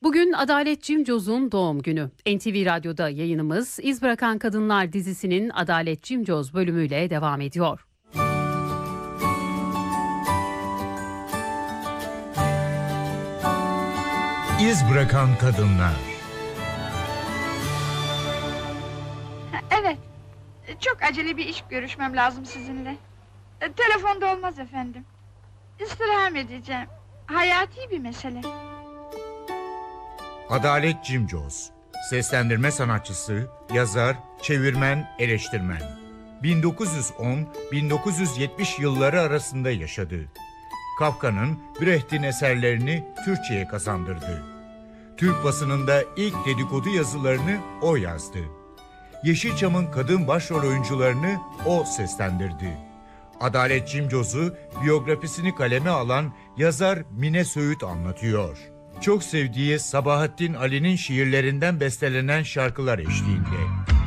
Bugün Adalet Cimcoz'un doğum günü. NTV Radyo'da yayınımız İz Bırakan Kadınlar dizisinin Adalet Cimcoz bölümüyle devam ediyor. İz Bırakan Kadınlar. Evet, çok acele bir iş görüşmem lazım sizinle. Telefonda olmaz efendim. İstirham edeceğim. Hayati bir mesele. Adalet Cimcoz. Seslendirme sanatçısı, yazar, çevirmen, eleştirmen. 1910-1970 yılları arasında yaşadı. Kafka'nın, Brecht'in eserlerini Türkçe'ye kazandırdı. Türk basınında ilk dedikodu yazılarını o yazdı. Yeşilçam'ın kadın başrol oyuncularını o seslendirdi. Adalet Cimcoz'u biyografisini kaleme alan yazar Mine Söğüt anlatıyor. Çok sevdiği Sabahattin Ali'nin şiirlerinden bestelenen şarkılar eşliğinde.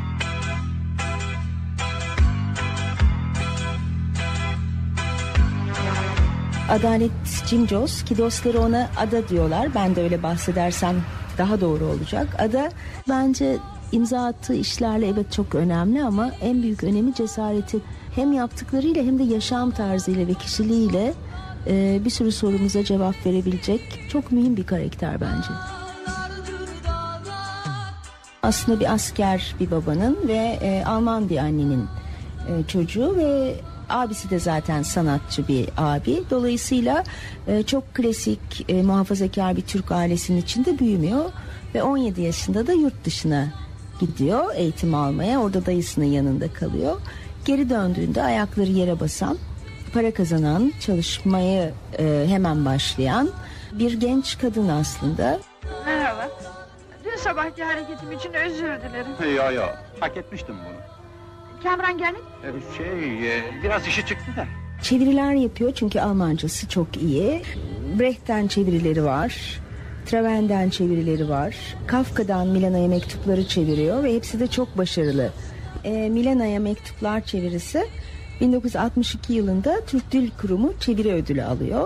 Adalet Cimcoz, ki dostları ona Ada diyorlar. Ben de öyle bahsedersem daha doğru olacak. Ada bence imza attığı işlerle evet çok önemli ama en büyük önemi cesareti. Hem yaptıklarıyla hem de yaşam tarzıyla ve kişiliğiyle bir sürü sorumuza cevap verebilecek çok mühim bir karakter bence. Aslında bir asker bir babanın ve Alman bir annenin çocuğu ve abisi de zaten sanatçı bir abi. Dolayısıyla çok klasik, muhafazakar bir Türk ailesinin içinde büyümüyor. Ve 17 yaşında da yurt dışına gidiyor eğitim almaya. Orada dayısının yanında kalıyor. Geri döndüğünde ayakları yere basan, para kazanan, çalışmaya hemen başlayan bir genç kadın aslında. Merhaba. Dün sabahki hareketim için özür dilerim. Yo, hak etmiştim bunu. Kamran gelmedi. Biraz işi çıktı da. Çeviriler yapıyor çünkü Almancası çok iyi. Brecht'ten çevirileri var. Traven'den çevirileri var. Kafka'dan Milena'ya mektupları çeviriyor ve hepsi de çok başarılı. Milena'ya mektuplar çevirisi 1962 yılında Türk Dil Kurumu çeviri ödülü alıyor.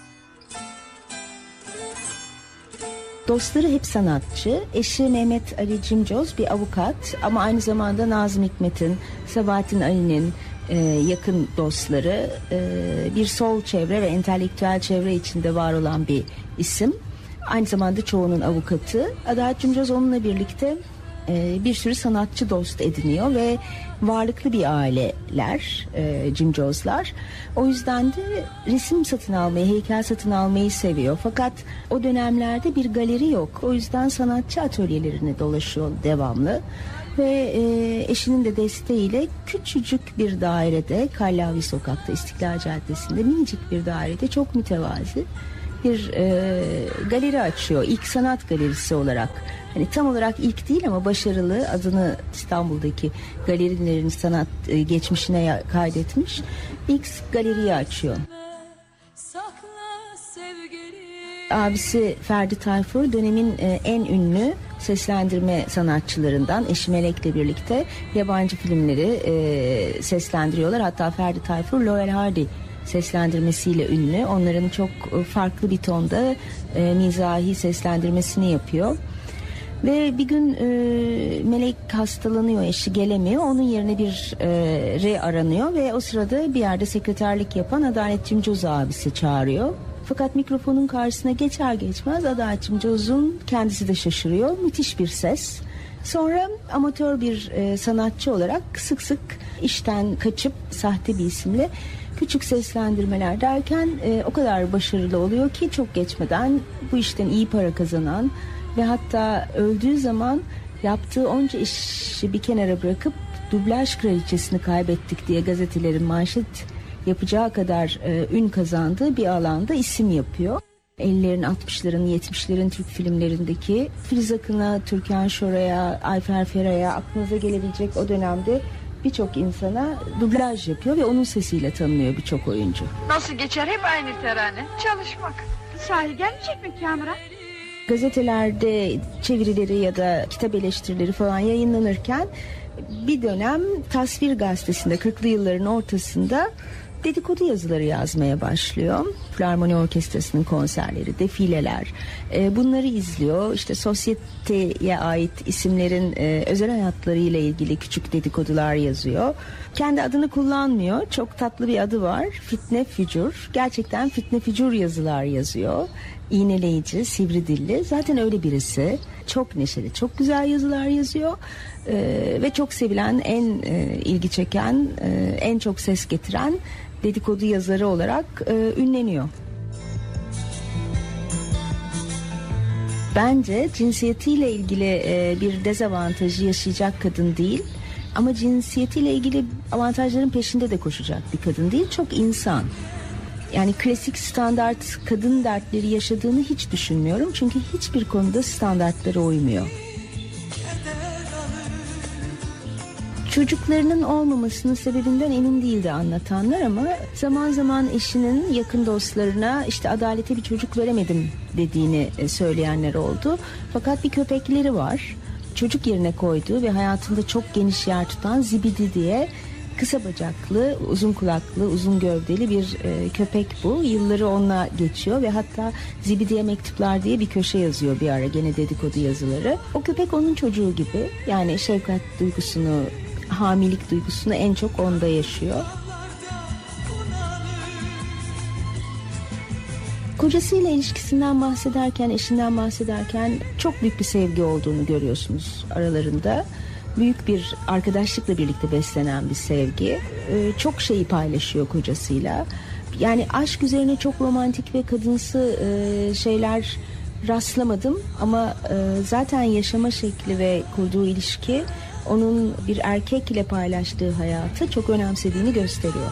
Dostları hep sanatçı. Eşi Mehmet Ali Cimcoz bir avukat ama aynı zamanda Nazım Hikmet'in, Sabahattin Ali'nin yakın dostları. Bir sol çevre ve entelektüel çevre içinde var olan bir isim. Aynı zamanda çoğunun avukatı. Adalet Cimcoz onunla birlikte bir sürü sanatçı dost ediniyor ve varlıklı bir aileler Cimcozlar. O yüzden de resim satın almayı, heykel satın almayı seviyor. Fakat o dönemlerde bir galeri yok. O yüzden sanatçı atölyelerine dolaşıyor devamlı. Ve eşinin de desteğiyle küçücük bir dairede, Kallavi Sokak'ta, İstiklal Caddesi'nde minicik bir dairede çok mütevazi bir galeri açıyor. İlk sanat galerisi olarak. Hani tam olarak ilk değil ama başarılı, adını İstanbul'daki galerilerin sanat geçmişine kaydetmiş. İlk galeriyi açıyor. Abisi Ferdi Tayfur dönemin en ünlü seslendirme sanatçılarından. Eşi Melek'le birlikte yabancı filmleri seslendiriyorlar. Hatta Ferdi Tayfur, Laurel Hardy seslendirmesiyle ünlü. Onların çok farklı bir tonda mizahi seslendirmesini yapıyor. Ve bir gün Melek hastalanıyor, eşi gelemiyor. Onun yerine bir aranıyor ve o sırada bir yerde sekreterlik yapan Adalet Cimcoz abisi çağırıyor. Fakat mikrofonun karşısına geçer geçmez Adalet Cimcoz'un kendisi de şaşırıyor. Müthiş bir ses. Sonra amatör bir sanatçı olarak sık sık işten kaçıp sahte bir isimle küçük seslendirmeler derken o kadar başarılı oluyor ki çok geçmeden bu işten iyi para kazanan ve hatta öldüğü zaman yaptığı onca işi bir kenara bırakıp dublaj kraliçesini kaybettik diye gazetelerin manşet yapacağı kadar ün kazandığı bir alanda isim yapıyor. 50'lerin, 60'ların, 70'lerin Türk filmlerindeki Filiz Akın'a, Türkan Şoray'a, Ayfer Ferah'a, aklınıza gelebilecek o dönemde birçok insana dublaj yapıyor ve onun sesiyle tanınıyor birçok oyuncu. Nasıl geçer hep aynı terane. Çalışmak. Sahi gelmeyecek mi Kamran? Gazetelerde çevirileri ya da kitap eleştirileri falan yayınlanırken bir dönem Tasvir Gazetesi'nde 40'lı yılların ortasında dedikodu yazıları yazmaya başlıyor. Filarmoni Orkestrası'nın konserleri, defileler, bunları izliyor. İşte sosyeteye ait isimlerin özel hayatlarıyla ilgili küçük dedikodular yazıyor. Kendi adını kullanmıyor. Çok tatlı bir adı var. Fitne fücur. Gerçekten fitne fücur yazılar yazıyor. İğneleyici, sivri dilli. Zaten öyle birisi. Çok neşeli, çok güzel yazılar yazıyor. Ve çok sevilen, en ilgi çeken, en çok ses getiren dedikodu yazarı olarak ünleniyor. Bence cinsiyetiyle ilgili bir dezavantajı yaşayacak kadın değil. Ama cinsiyetiyle ilgili avantajların peşinde de koşacak bir kadın değil. Çok insan. Yani klasik standart kadın dertleri yaşadığını hiç düşünmüyorum. Çünkü hiçbir konuda standartlara uymuyor. Çocuklarının olmamasının sebebinden emin değildi anlatanlar ama zaman zaman eşinin yakın dostlarına işte adalete bir çocuk veremedim dediğini söyleyenler oldu. Fakat bir köpekleri var. Çocuk yerine koyduğu ve hayatında çok geniş yer tutan Zibidi diye kısa bacaklı, uzun kulaklı, uzun gövdeli bir köpek bu. Yılları onunla geçiyor ve hatta Zibidi'ye mektuplar diye bir köşe yazıyor bir ara, gene dedikodu yazıları. O köpek onun çocuğu gibi, yani şefkat duygusunu, hamilik duygusunu en çok onda yaşıyor. Kocasıyla ilişkisinden bahsederken, eşinden bahsederken çok büyük bir sevgi olduğunu görüyorsunuz aralarında. Büyük bir arkadaşlıkla birlikte beslenen bir sevgi. Çok şeyi paylaşıyor kocasıyla. Yani aşk üzerine çok romantik ve kadınsı şeyler rastlamadım. Ama zaten yaşama şekli ve kurduğu ilişki onun bir erkek ile paylaştığı hayatı çok önemsediğini gösteriyor.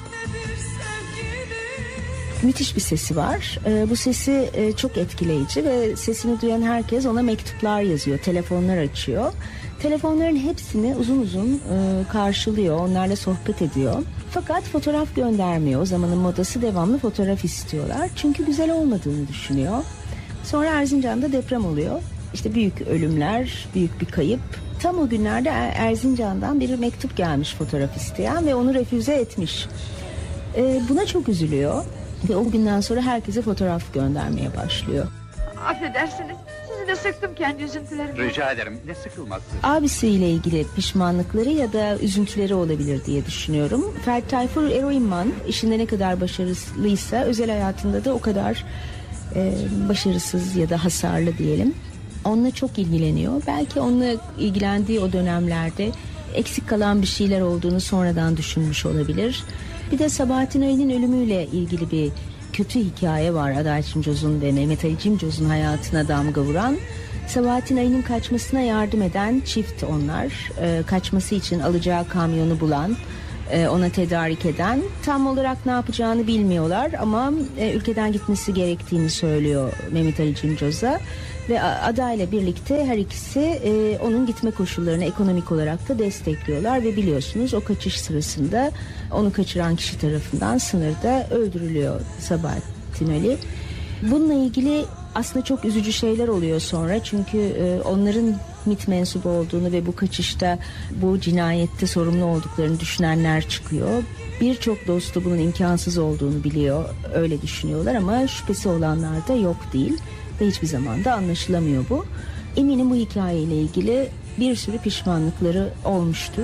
Müthiş bir sesi var. Bu sesi çok etkileyici ve sesini duyan herkes ona mektuplar yazıyor, telefonlar açıyor. Telefonların hepsini uzun uzun karşılıyor, onlarla sohbet ediyor. Fakat fotoğraf göndermiyor. O zamanın modası devamlı fotoğraf istiyorlar. Çünkü güzel olmadığını düşünüyor. Sonra Erzincan'da deprem oluyor. İşte büyük ölümler, büyük bir kayıp. Tam o günlerde Erzincan'dan bir mektup gelmiş fotoğraf isteyen ve onu refüze etmiş. Buna çok üzülüyor. Ve o günden sonra herkese fotoğraf göndermeye başlıyor. Affedersiniz, sizi de sıktım kendi üzüntülerimle. Rica ederim, ne sıkılması. Abisiyle ilgili pişmanlıkları ya da üzüntüleri olabilir diye düşünüyorum. Ferdi Tayfur eroinman, işinde ne kadar başarılıysa özel hayatında da o kadar başarısız ya da hasarlı diyelim. Onunla çok ilgileniyor. Belki onunla ilgilendiği o dönemlerde eksik kalan bir şeyler olduğunu sonradan düşünmüş olabilir. Bir de Sabahattin Ali'nin ölümüyle ilgili bir kötü hikaye var. Adalet Cimcoz'un ve Mehmet Ali Cimcoz'un hayatına damga vuran. Sabahattin Ali'nin kaçmasına yardım eden çift onlar. Kaçması için alacağı kamyonu bulan, ona tedarik eden. Tam olarak ne yapacağını bilmiyorlar ama ülkeden gitmesi gerektiğini söylüyor Mehmet Ali Cimcoz'a. Ve Ada ile birlikte her ikisi onun gitme koşullarını ekonomik olarak da destekliyorlar ve biliyorsunuz o kaçış sırasında onu kaçıran kişi tarafından sınırda öldürülüyor Sabahattin Ali. Bununla ilgili aslında çok üzücü şeyler oluyor sonra, çünkü onların MİT mensubu olduğunu ve bu kaçışta, bu cinayette sorumlu olduklarını düşünenler çıkıyor. Birçok dostu bunun imkansız olduğunu biliyor, öyle düşünüyorlar ama şüphesi olanlar da yok değil. Ve hiçbir zaman da anlaşılamıyor bu. Eminim bu hikayeyle ilgili bir sürü pişmanlıkları olmuştur.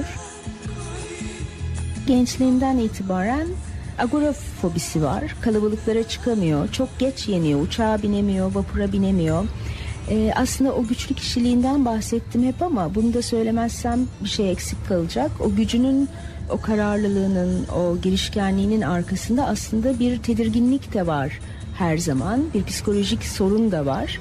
Gençliğinden itibaren agorafobisi var. Kalabalıklara çıkamıyor. Çok geç yeniyor. Uçağa binemiyor, vapura binemiyor. Aslında o güçlü kişiliğinden bahsettim hep ama bunu da söylemezsem bir şey eksik kalacak. O gücünün, o kararlılığının, o girişkenliğinin arkasında aslında bir tedirginlik de var. Her zaman bir psikolojik sorun da var.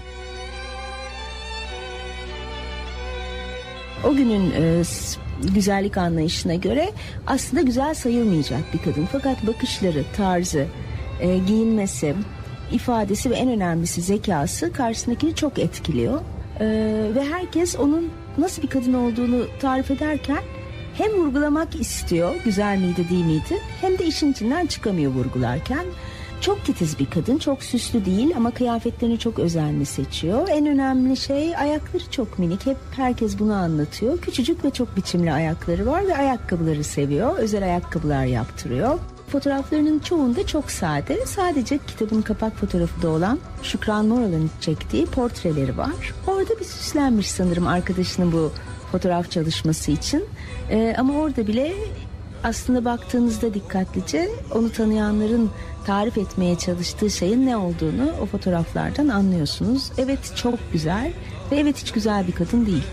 O günün güzellik anlayışına göre aslında güzel sayılmayacak bir kadın. Fakat bakışları, tarzı, giyinmesi, ifadesi ve en önemlisi zekası karşısındakini çok etkiliyor. Ve herkes onun nasıl bir kadın olduğunu tarif ederken hem vurgulamak istiyor, güzel miydi değil miydi, hem de işin içinden çıkamıyor vurgularken. Çok titiz bir kadın, çok süslü değil ama kıyafetlerini çok özenli seçiyor. En önemli şey, ayakları çok minik. Hep herkes bunu anlatıyor. Küçücük ve çok biçimli ayakları var ve ayakkabıları seviyor. Özel ayakkabılar yaptırıyor. Fotoğraflarının çoğunda çok sade. Sadece kitabın kapak fotoğrafı da olan Şükran Moralan'ın çektiği portreleri var. Orada bir süslenmiş sanırım arkadaşının bu fotoğraf çalışması için. Ama orada bile aslında baktığınızda dikkatlice onu tanıyanların tarif etmeye çalıştığı şeyin ne olduğunu o fotoğraflardan anlıyorsunuz. Evet, çok güzel ve evet, hiç güzel bir kadın değil.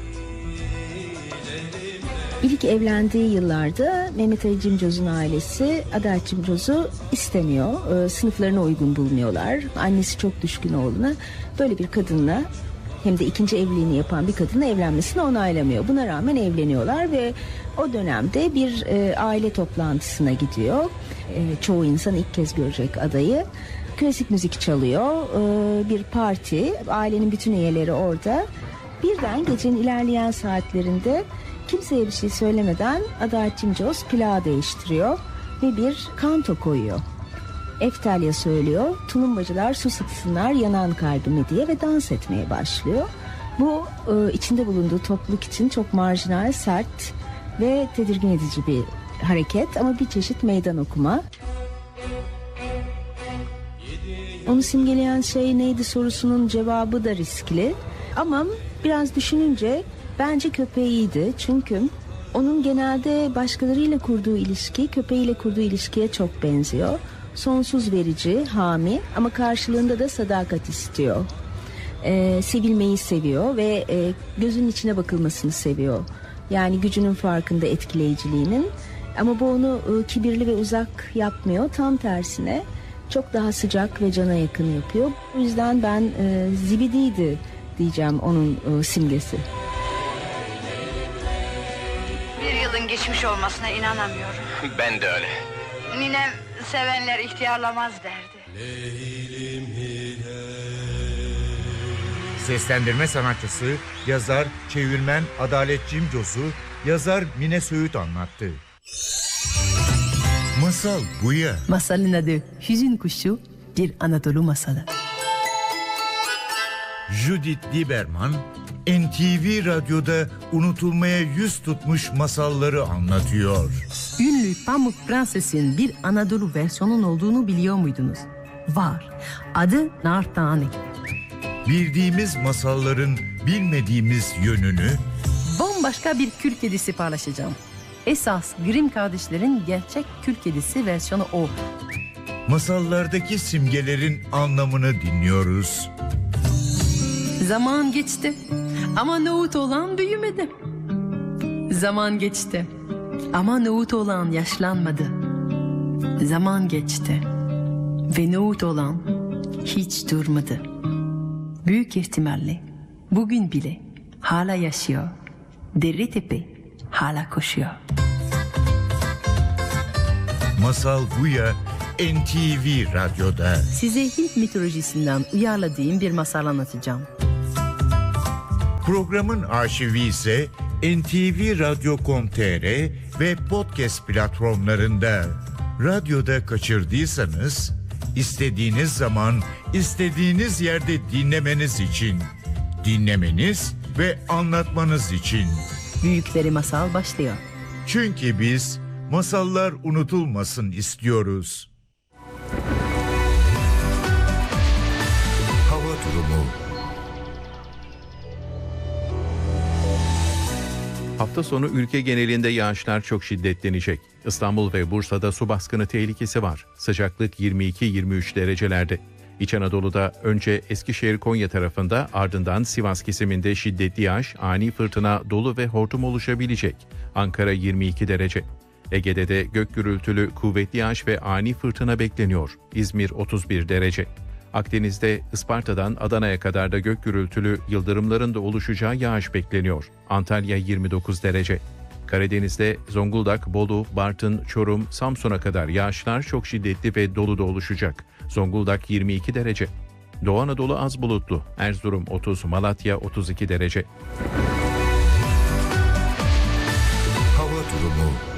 İlk evlendiği yıllarda Mehmet Ali Cimcoz'un ailesi Adalet Cimcoz'u istemiyor. Sınıflarına uygun bulmuyorlar. Annesi çok düşkün oğluna. Böyle bir kadınla, hem de ikinci evliliğini yapan bir kadınla evlenmesini onaylamıyor. Buna rağmen evleniyorlar ve o dönemde bir aile toplantısına gidiyor. Çoğu insan ilk kez görecek adayı. Klasik müzik çalıyor. Bir parti. Ailenin bütün üyeleri orada. Birden gecenin ilerleyen saatlerinde kimseye bir şey söylemeden Adalet Cimcoz plağı değiştiriyor ve bir kanto koyuyor. Eftalya söylüyor, tulumbacılar su sıksınlar yanan kalbime diye ve dans etmeye başlıyor. Bu içinde bulunduğu topluluk için çok marjinal, sert ve tedirgin edici bir hareket ama bir çeşit meydan okuma. Onu simgeleyen şey neydi sorusunun cevabı da riskli ama biraz düşününce bence köpeğiydi, çünkü onun genelde başkalarıyla kurduğu ilişki köpeğiyle kurduğu ilişkiye çok benziyor. Sonsuz verici, hami ama karşılığında da sadakat istiyor. Sevilmeyi seviyor ve gözünün içine bakılmasını seviyor. Yani gücünün farkında, etkileyiciliğinin. Ama bu onu kibirli ve uzak yapmıyor. Tam tersine çok daha sıcak ve cana yakın yapıyor. O yüzden ben zibidiydi diyeceğim onun simgesi. Bir yılın geçmiş olmasına inanamıyorum. Ben de öyle. Ninem sevenler ihtiyarlamaz derdi. Seslendirme sanatçısı, yazar, çevirmen Adalet Cimcoz'u yazar Mine Söğüt anlattı. Masal Buya. Masalın adı Hüzün Kuşu, bir Anadolu masalı. Judith Lieberman, NTV Radyo'da unutulmaya yüz tutmuş masalları anlatıyor. Ünlü Pamuk Prenses'in bir Anadolu versiyonun olduğunu biliyor muydunuz? Var. Adı Nar Tane. Bildiğimiz masalların bilmediğimiz yönünü, Bambaşka bir kül kedisi paylaşacağım. Esas Grimm kardeşlerin gerçek kül kedisi versiyonu o. masallardaki simgelerin anlamını dinliyoruz. Zaman geçti ama nohut olan büyümedi. Zaman geçti ama nohut olan yaşlanmadı. Zaman geçti ve nohut olan hiç durmadı. Büyük ihtimalle bugün bile hala yaşıyor. Deritepe hala koşuyor. Masal Buya NTV Radyo'da. Size Hint mitolojisinden uyarladığım bir masal anlatacağım. Programın arşivi ise ntvradyo.com.tr ve podcast platformlarında. Radyoda kaçırdıysanız istediğiniz zaman, istediğiniz yerde dinlemeniz için, dinlemeniz ve anlatmanız için. Büyükleri masal başlıyor. Çünkü biz masallar unutulmasın istiyoruz. Hava durumu. Hafta sonu ülke genelinde yağışlar çok şiddetlenecek. İstanbul ve Bursa'da su baskını tehlikesi var. Sıcaklık 22-23 derecelerde. İç Anadolu'da önce Eskişehir-Konya tarafında, ardından Sivas kesiminde şiddetli yağış, ani fırtına, dolu ve hortum oluşabilecek. Ankara 22 derece. Ege'de de gök gürültülü kuvvetli yağış ve ani fırtına bekleniyor. İzmir 31 derece. Akdeniz'de Isparta'dan Adana'ya kadar da gök gürültülü, yıldırımların da oluşacağı yağış bekleniyor. Antalya 29 derece. Karadeniz'de Zonguldak, Bolu, Bartın, Çorum, Samsun'a kadar yağışlar çok şiddetli ve dolu da oluşacak. Zonguldak 22 derece. Doğu Anadolu az bulutlu. Erzurum 30, Malatya 32 derece. Hava durumu.